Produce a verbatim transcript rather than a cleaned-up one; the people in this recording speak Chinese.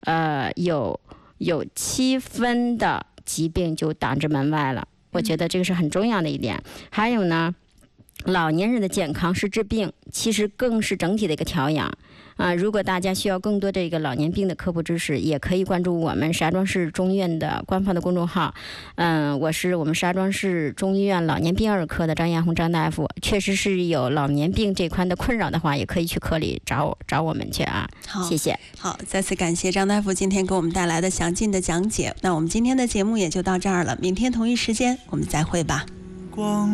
呃有有七分的疾病就挡之门外了，我觉得这个是很重要的一点。还有呢，老年人的健康是治病，其实更是整体的一个调养啊。如果大家需要更多这个老年病的科普知识，也可以关注我们石家庄市中医院的官方的公众号。嗯，我是我们石家庄市中医院老年病儿科的张艳红张大夫，确实是有老年病这块的困扰的话，也可以去科里找找我们去啊。 好， 谢谢。 好，再次感谢张大夫今天给我们带来的详尽的讲解。那我们今天的节目也就到这儿了，明天同一时间我们再会吧。光